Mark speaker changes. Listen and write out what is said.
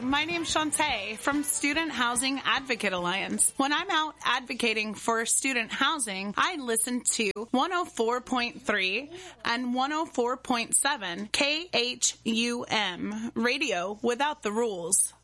Speaker 1: my name's Shantae from Student Housing Advocate Alliance. When I'm out advocating for student housing, I listen to 104.3 and 104.7 KHUM, Radio Without the Rules.